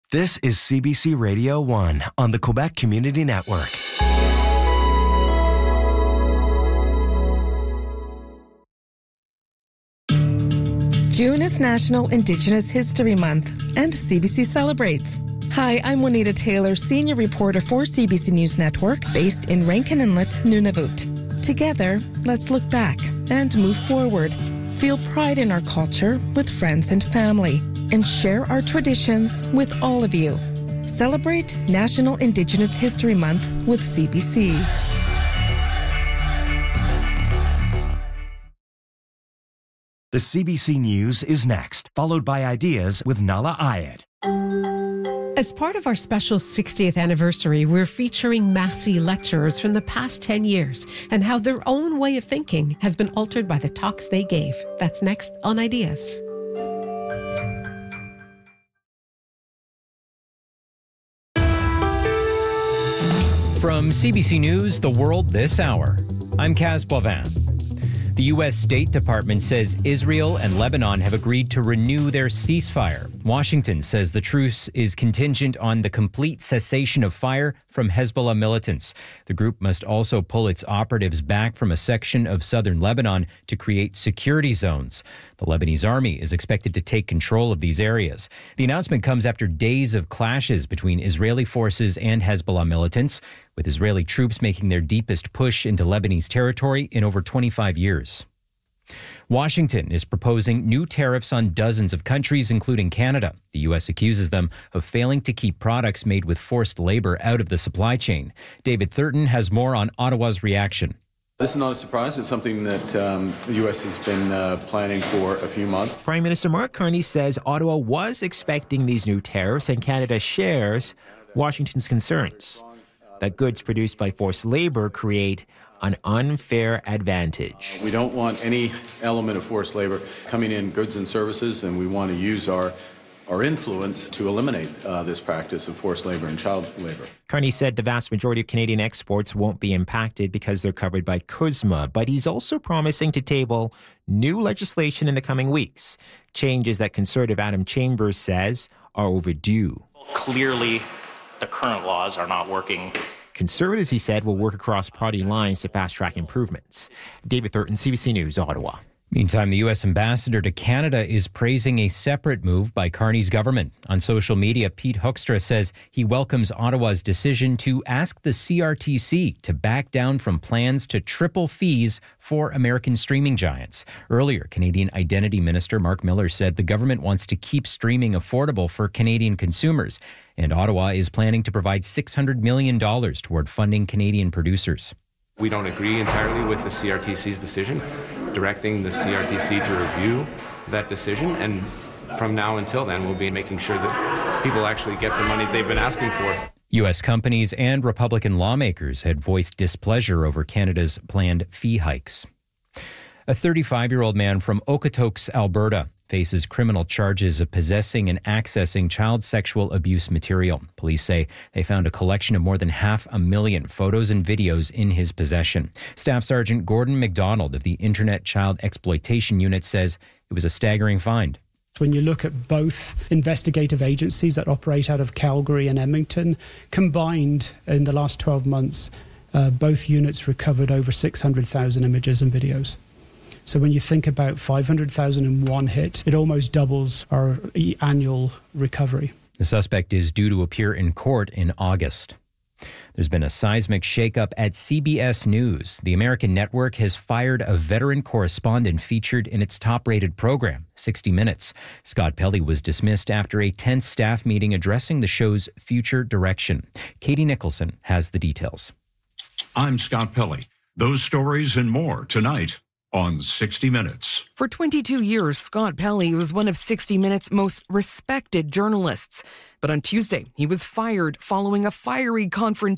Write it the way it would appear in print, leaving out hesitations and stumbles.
This is CBC Radio 1 on the Quebec Community Network. June is National Indigenous History Month, and CBC celebrates. Hi, I'm Juanita Taylor, senior reporter for CBC News Network, based in Rankin Inlet, Nunavut. Together, let's look back and move forward. Feel pride in our culture with friends and family, and share our traditions with all of you. Celebrate National Indigenous History Month with CBC. The CBC News is next, followed by Ideas with Nala Ayed. As part of our special 60th anniversary, we're featuring Massey lecturers from the past 10 years and how their own way of thinking has been altered by the talks they gave. That's next on Ideas. From CBC News, The World This Hour, I'm Kaz Boivin. The U.S. State Department says Israel and Lebanon have agreed to renew their ceasefire. Washington says the truce is contingent on the complete cessation of fire from Hezbollah militants. The group must also pull its operatives back from a section of southern Lebanon to create security zones. The Lebanese army is expected to take control of these areas. The announcement comes after days of clashes between Israeli forces and Hezbollah militants, with Israeli troops making their deepest push into Lebanese territory in over 25 years. Washington is proposing new tariffs on dozens of countries, including Canada. The U.S. accuses them of failing to keep products made with forced labor out of the supply chain. David Thurton has more on Ottawa's reaction. This is not a surprise. It's something that the U.S. has been planning for a few months. Prime Minister Mark Carney says Ottawa was expecting these new tariffs, and Canada shares Washington's concerns that goods produced by forced labor create an unfair advantage. We don't want any element of forced labor coming in goods and services, and we want to use our influence to eliminate this practice of forced labor and child labor. Carney said the vast majority of Canadian exports won't be impacted because they're covered by CUSMA, but he's also promising to table new legislation in the coming weeks, changes that Conservative Adam Chambers says are overdue. Clearly, the current laws are not working. Conservatives, he said, will work across party lines to fast-track improvements. David Thurton, CBC News, Ottawa. Meantime, the U.S. ambassador to Canada is praising a separate move by Carney's government. On social media, Pete Hoekstra says he welcomes Ottawa's decision to ask the CRTC to back down from plans to triple fees for American streaming giants. Earlier, Canadian Identity Minister Mark Miller said the government wants to keep streaming affordable for Canadian consumers, and Ottawa is planning to provide $600 million toward funding Canadian producers. We don't agree entirely with the CRTC's decision, directing the CRTC to review that decision. And from now until then, we'll be making sure that people actually get the money they've been asking for. U.S. companies and Republican lawmakers had voiced displeasure over Canada's planned fee hikes. A 35-year-old man from Okotoks, Alberta, faces criminal charges of possessing and accessing child sexual abuse material. Police say they found a collection of more than 500,000 photos and videos in his possession. Staff Sergeant Gordon McDonald of the Internet Child Exploitation Unit says it was a staggering find. When you look at both investigative agencies that operate out of Calgary and Edmonton, combined in the last 12 months, both units recovered over 600,000 images and videos. So when you think about 500,000 in one hit, it almost doubles our annual recovery. The suspect is due to appear in court in August. There's been a seismic shakeup at CBS News. The American network has fired a veteran correspondent featured in its top-rated program, 60 Minutes. Scott Pelley was dismissed after a tense staff meeting addressing the show's future direction. Katie Nicholson has the details. I'm Scott Pelley. Those stories and more tonight on 60 Minutes. For 22 years, Scott Pelley was one of 60 Minutes' most respected journalists. But on Tuesday, he was fired following a fiery confrontation